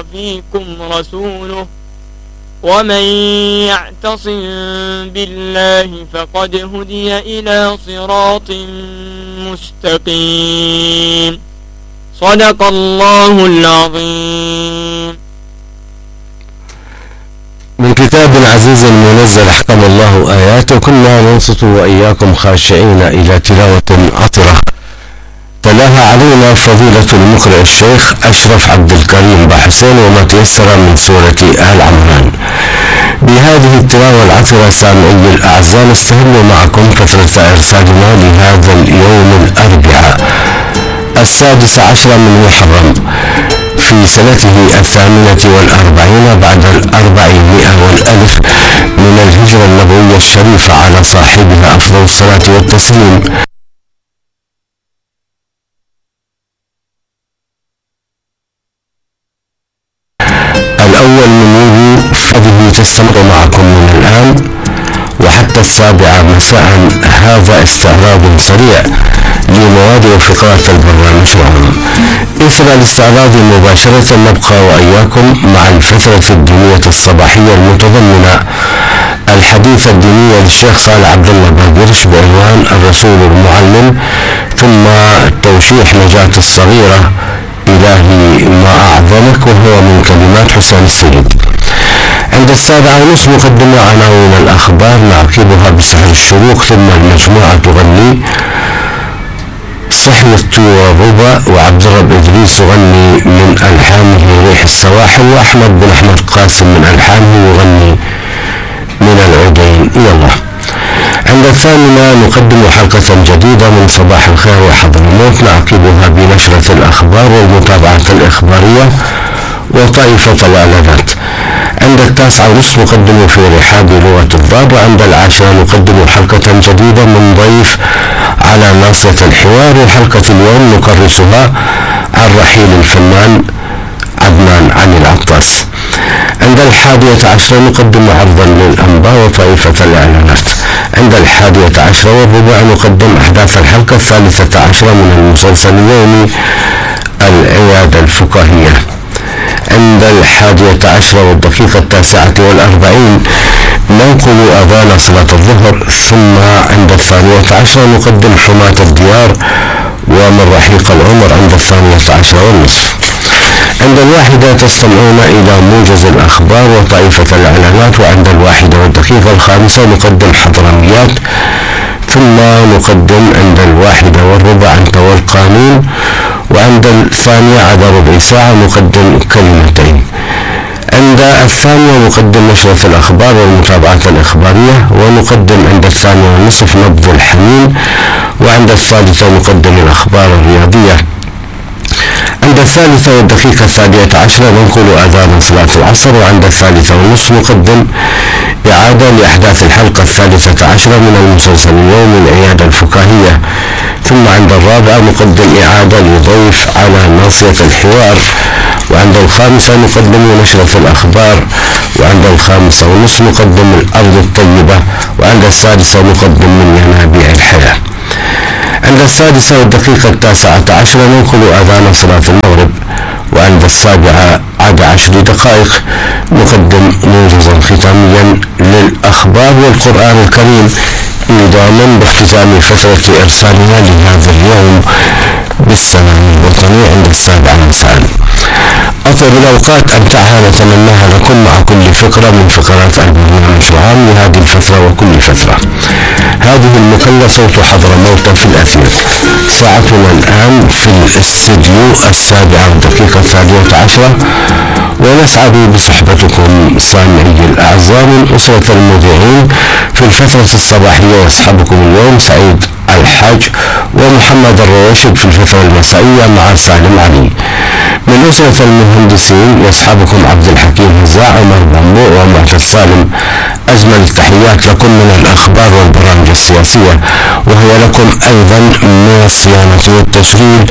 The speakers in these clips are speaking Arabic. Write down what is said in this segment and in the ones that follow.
وفيكم رسوله ومن يعتصم بالله فقد هدي إلى صراط مستقيم. صدق الله العظيم. من كتاب العزيز المنزل حكم الله آياته، كنا ننصت وإياكم خاشعين إلى تلاوة عطرة تلاها علينا فضيلة المقرئ الشيخ أشرف عبد الكريم بحسين وما تيسر من سورة آل عمران. بهذه التلاوة العطرة سامعي الأعزاء نستهل معكم كثرة إرسالنا لهذا اليوم الأربعاء 16 من محرم في سنته 48 بعد 400 من الهجرة النبوية الشريفة على صاحبها أفضل الصلاة والتسليم. الأول من يوليو هذه تستمر معكم من الآن وحتى 7 مساء. هذا استعراض سريع لمواد وفقرات البرنامج العام. إثر الاستعراض مباشرة نبقى وإياكم مع الفترة الدينية الصباحية المتضمنة الحديث الديني للشيخ صالح عبد الله باقرش بعنوان الرسول المعلم، ثم توشيح نجاة الصغيرة إلهي ما أعظمك، وهو من كلمات حسين السيد. عند 7:30 مقدمة عناوين الأخبار نعقبها بسحر الشروق، ثم المجموعة تغني سحر والربا، وعبد الرب إدريس يغني من ألحانه ريح السواحل، وأحمد بن أحمد قاسم من ألحانه يغني من العودين. يلا. عند 8 نقدم حلقة جديدة من صباح الخير وحضرموت نعقبها بنشرة الأخبار والمتابعة الإخبارية وطائفة الإعلانات. عند 9:30 نقدم في رحاب لغة الضاد، وعند 10 نقدم حلقة جديدة من ضيف على ناصية الحوار، وحلقة اليوم نكرسها عن رحيل الفنان عدنان علي العطاس. عند 11:10 نقدم عرضا للأنباء وطائفة الإعلانات. عند 11:10 نقدم أحداث الحلقة 13 من المسلسل اليومي العيادة الفكاهية. عند 11:10 9:40 ننقل أذان صلاة الظهر، ثم عند 12:10 نقدم حماة الديار ومن رحيق العمر عند 12:30. عند 1 تستمعون إلى موجز الأخبار وطائفة الإعلانات، وعند 1:05 نقدم حضرميات، ثم نقدم عند 1:15 عن توا القانون، وعند 2 على ربع ساعة نقدم كلمتين. عند 2 نقدم نشرة الأخبار والمتابعات الإخبارية، ونقدم عند 2:30 نبض الحنين، وعند 3 نقدم الأخبار الرياضية. عند 3:01 ننقل أذان صلاة العصر، وعند 3:30 نقدم إعادة لأحداث الحلقة 13 من المسلسل اليومي العيادة الفكاهية، ثم عند 4 نقدم إعادة لضيف على ناصية الحوار، وعند 5 نقدم نشرة الأخبار، وعند 5:30 نقدم الأرض الطيبة، وعند 6 نقدم من ينابيع الحياة. عند 6:19 ننقل أذان صلاة المغرب، وعند 7:10 نقدم موجزا ختاميا للأخبار والقرآن الكريم، نظاما باختتام فترة إرسالنا لهذا اليوم بالسلام الوطني عند 7 مساء. أطيب الأوقات أمتعها نتمناها لكم مع كل فقرة من فقرات البرنامج العام لهذه الفترة وكل فترة. هذه المكلفة حضرموت في الأثير. ساعتنا الآن في الاستديو 7:13، ونسعد بصحبتكم سامعي الأعزاء من أسرة المذيعين في الفترة الصباحية. يصحبكم اليوم سعيد الحاج ومحمد الرويشد في الفترة المسائية مع سالم علي. من أسرة المهندسين يصحبكم عبد الحكيم هزاع عمر بامبو ومعتز سالم. أجمل التحيات لكم من الأخبار والبرامج السياسية، وهي لكم أيضا من الصيانة والتشغيل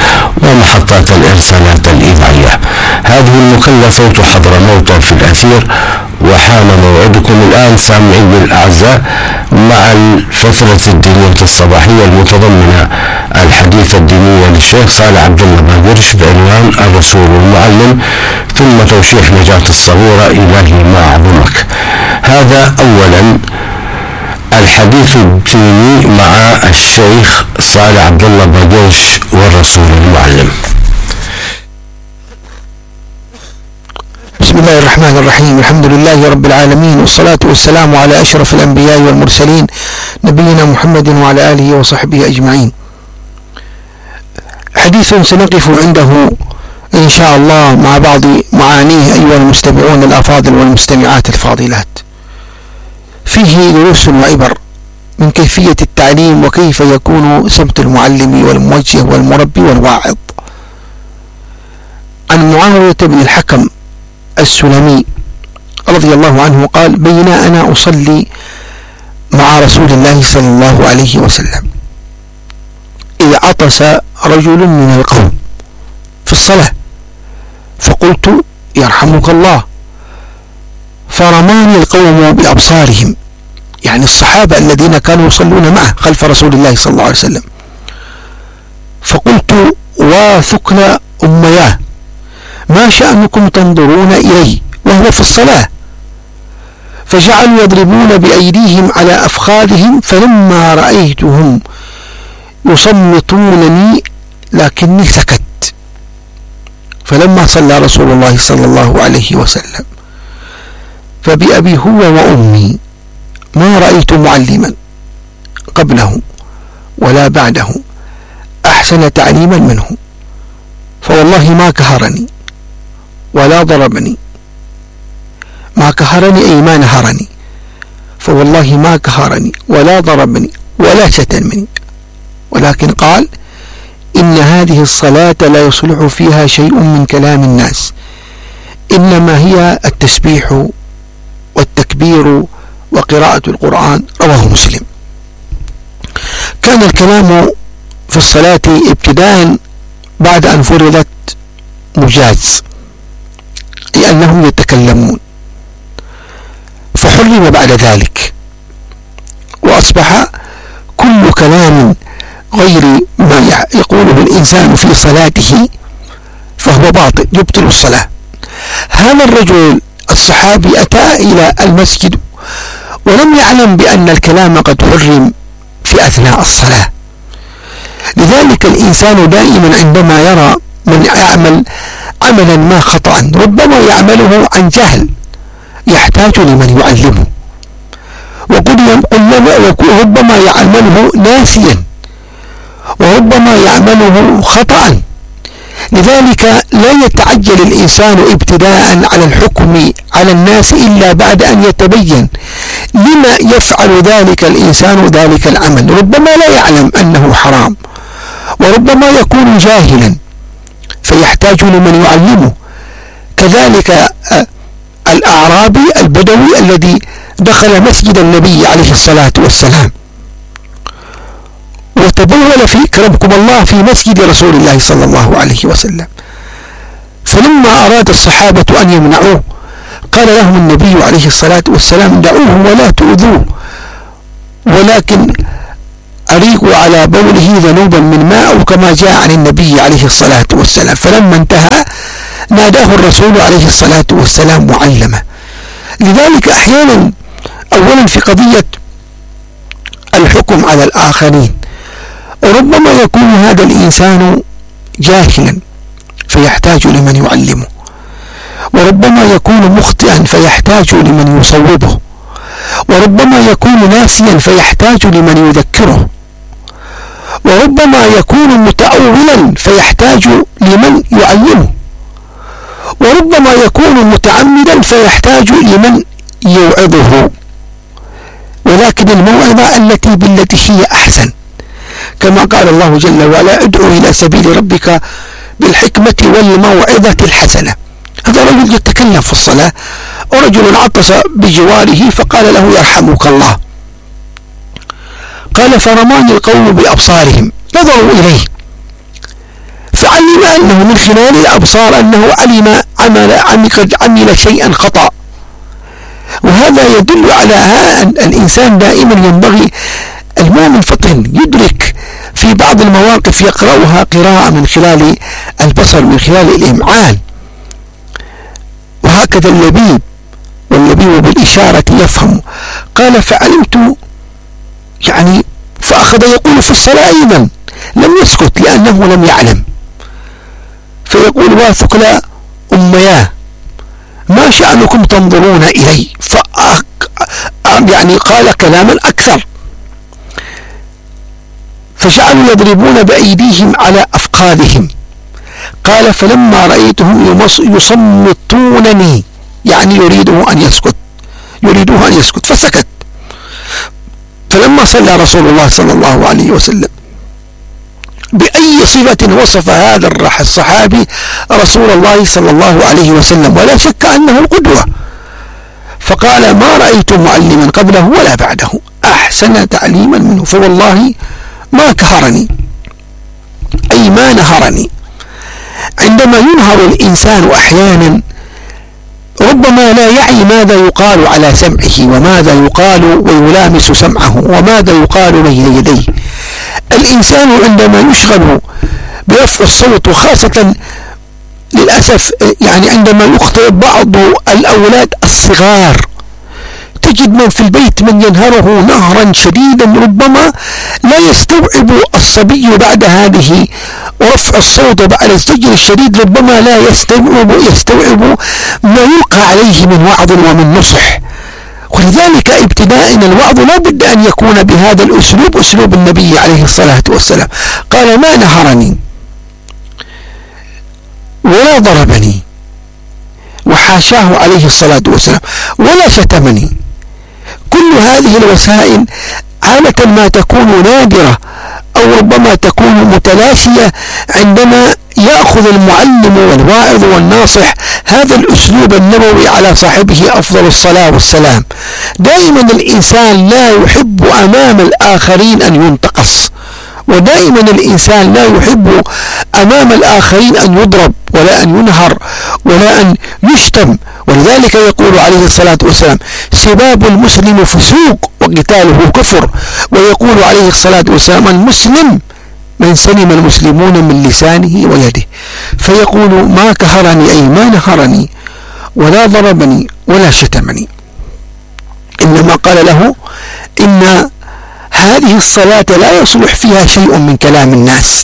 ومحطات الإرسالات الإذاعية. هذه المكلفة حضرموت في الأثير، وحان موعدكم. الآن سامعين الأعزاء مع الفصلة الدينية الصباحية المتضمنة الحديث الديني للشيخ صالح عبد الله باقرش بعنوان الرسول المعلم، ثم توشيح نجاة الصغيرة إلهي ما أعظمك. هذا أولا الحديث الديني مع الشيخ صالح عبد الله باقرش والرسول المعلم. بسم الله الرحمن الرحيم. الحمد لله رب العالمين، والصلاة والسلام على أشرف الأنبياء والمرسلين نبينا محمد وعلى آله وصحبه أجمعين. حديث سنقف عنده إن شاء الله مع بعض معانيه أيها المستمعون الأفاضل والمستمعات الفاضلات. فيه دروس وعبر من كيفية التعليم وكيف يكون سمت المعلم والموجه والمربي والواعظ. عن معاوية بن الحكم السلمي رضي الله عنه قال: بينا أنا أصلي مع رسول الله صلى الله عليه وسلم إذ عطس رجل من القوم في الصلاة، فقلت: يرحمك الله، فرماني القوم بأبصارهم، يعني الصحابة الذين كانوا يصلون معه خلف رسول الله صلى الله عليه وسلم. فقلت: واثقل أمياه، ما شأنكم تنظرون إلي وهو في الصلاة؟ فجعلوا يضربون بأيديهم على أفخاذهم، فلما رأيتهم يصمتونني لكني سكت. فلما صلى رسول الله صلى الله عليه وسلم فبأبي هو وأمي ما رأيت معلما قبله ولا بعده أحسن تعليما منه، فوالله ما كهرني ولا ضربني. ما كهرني أي ما نهرني، فوالله ما كهرني ولا ضربني ولا شتمني، ولكن قال: إن هذه الصلاة لا يصلح فيها شيء من كلام الناس، إنما هي التسبيح والتكبير وقراءة القرآن. رواه مسلم. كان الكلام في الصلاة ابتداء بعد أن فرضت مجاز، لأنهم يتكلمون، فحرم بعد ذلك، وأصبح كل كلام غير ما يقوله الإنسان في صلاته فهو باطل يبطل الصلاة. هذا الرجل الصحابي أتى إلى المسجد ولم يعلم بأن الكلام قد حرم في أثناء الصلاة. لذلك الإنسان دائما عندما يرى من يعمل عملا ما خطأ ربما يعمله عن جهل يحتاج لمن يعلمه، وربما يعمله ناسيا، وربما يعمله خطأ. لذلك لا يتعجل الإنسان ابتداء على الحكم على الناس إلا بعد أن يتبين لما يفعل ذلك الإنسان ذلك العمل. ربما لا يعلم أنه حرام، وربما يكون جاهلا فيحتاج لمن يعلمه. كذلك الأعرابي البدوي الذي دخل مسجد النبي عليه الصلاة والسلام وتبول في كرمكم الله في مسجد رسول الله صلى الله عليه وسلم، فلما أراد الصحابة أن يمنعوه قال لهم النبي عليه الصلاة والسلام: دعوه ولا تؤذوه، ولكن أريقوا على بوله ذنوبا من ماء، أو كما جاء عن النبي عليه الصلاة والسلام. فلما انتهى ناداه الرسول عليه الصلاة والسلام معلمة. لذلك أحيانا أولا في قضية الحكم على الآخرين ربما يكون هذا الإنسان جاهلا فيحتاج لمن يعلمه، وربما يكون مخطئا فيحتاج لمن يصوبه، وربما يكون ناسيا فيحتاج لمن يذكره، وربما يكون متأولا فيحتاج لمن يعلمه، وربما يكون متعمدا فيحتاج لمن يوعظه. ولكن الموعظة بالتي هي أحسن، كما قال الله جل وعلا: ادعو إلى سبيل ربك بالحكمة والموعظة الحسنة. هذا رجل يتكلم في الصلاة، ورجل عطس بجواره فقال له: يرحمك الله. قال: فرماني القوم بأبصارهم، نظروا إليه فعلم أنه من خلال الأبصار أنه قد عمل شيئا خطأ، هذا يدل على الإنسان دائما ينبغي المؤمن فطن يدرك في بعض المواقف يقرأها قراءة من خلال البصر، من خلال الإمعان. وهكذا اللبيب، واللبيب بالإشارة يفهم. قال فعلمت، يعني فأخذ يقول في الصلاة أيضا لم يسكت لأنه لم يعلم، فيقول واثقلا أمياه ما شأنكم تنظرون إلي، يعني قال كلاما أكثر. فجعلوا يضربون بأيديهم على أفقادهم. قال فلما رأيتهم يصمتونني، يعني يريده أن يسكت فسكت. فلما صلى رسول الله صلى الله عليه وسلم بأي صفة وصف هذا الصحابي رسول الله صلى الله عليه وسلم، ولا شك أنه القدوة، فقال ما رأيت معلما قبله ولا بعده أحسن تعليما منه، فوالله ما كهرني، أي ما نهرني. عندما ينهر الإنسان أحيانا ربما لا يعي ماذا يقال على سمعه، وماذا يقال ويلامس سمعه، وماذا يقال بين يديه. الإنسان عندما يشغل برفع الصوت، وخاصة للأسف يعني عندما يخطئ بعض الأولاد الصغار، تجد من في البيت من ينهره نهرا شديدا، ربما لا يستوعب الصبي بعد هذه ورفع الصوت بعد الزجر الشديد، ربما لا يستوعب ما يلقى عليه من وعظ ومن نصح. ولذلك ابتداء الوعظ لا بد أن يكون بهذا الأسلوب، أسلوب النبي عليه الصلاة والسلام. قال ما نهرني ولا ضربني، وحاشاه عليه الصلاة والسلام، ولا شتمني. كل هذه الوسائل عادة ما تكون نادرة أو ربما تكون متلاشية عندما يأخذ المعلم والواعظ والناصح هذا الأسلوب النبوي على صاحبه أفضل الصلاة والسلام. دائما الإنسان لا يحب أمام الآخرين أن ينتقص، ودائما الإنسان لا يحب أمام الآخرين أن يضرب ولا أن ينهر ولا أن يشتم. ولذلك يقول عليه الصلاة والسلام سباب المسلم فسوق وقتاله كفر، ويقول عليه الصلاة والسلام المسلم من سلم المسلمون من لسانه ويده. فيقول ما كهرني أي ما نهرني ولا ضربني ولا شتمني، إنما قال له إن هذه الصلاة لا يصلح فيها شيء من كلام الناس،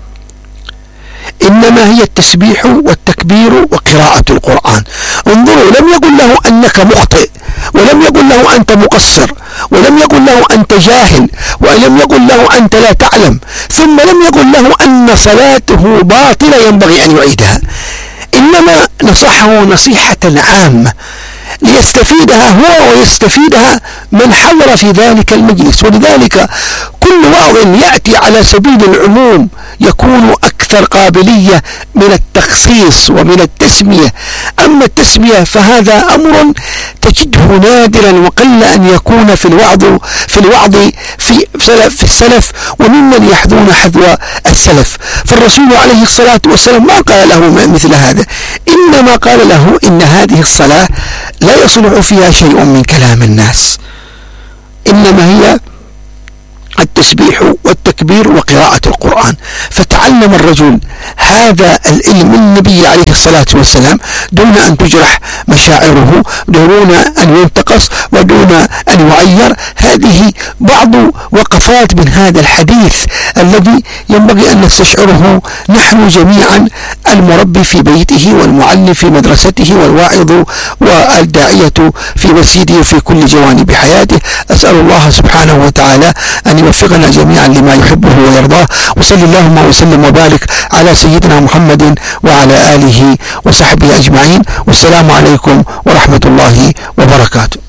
إنما هي التسبيح والتكبير وقراءة القرآن. انظروا، لم يقل له أنك مخطئ، ولم يقل له أنت مقصر، ولم يقل له أنت جاهل، ولم يقل له أنت لا تعلم، ثم لم يقل له أن صلاته باطلة ينبغي أن يعيدها، إنما نصحه نصيحة عامة ليستفيدها هو ويستفيدها من حضر في ذلك المجلس. ولذلك كل واعظ يأتي على سبيل العموم يكون أكثر قابلية من التخصيص ومن التسمية. أما التسمية فهذا أمر تجده نادرا، وقل أن يكون في الوعظ في السلف وممن يحذون حذو السلف. فالرسول عليه الصلاة والسلام ما قال له مثل هذا، إنما قال له إن هذه الصلاة لا يصلح فيها شيء من كلام الناس، إنما هي التسبيح والتكبير وقراءة القرآن. فتعلم الرجل هذا العلم من النبي عليه الصلاة والسلام دون أن تجرح مشاعره، دون أن ينتقص، ودون أن يعير. هذه بعض وقفات من هذا الحديث الذي ينبغي أن نستشعره نحن جميعا، المربي في بيته، والمعلم في مدرسته، والواعظ والداعية في مسجده وفي كل جوانب حياته. أسأل الله سبحانه وتعالى أن يوفقنا جميعا لما يحبه ويرضاه. وصل اللهم وسلم وبارك على سيدنا محمد وعلى آله وصحبه أجمعين، والسلام عليكم ورحمة الله وبركاته.